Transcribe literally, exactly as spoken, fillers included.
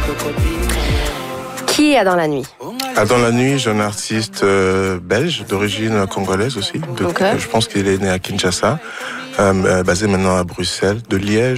Qui est dans la nuit? Ah, dans la nuit, j'ai un artiste euh, belge d'origine congolaise aussi. De, Okay. Je pense qu'il est né à Kinshasa, euh, basé maintenant à Bruxelles, de Liège.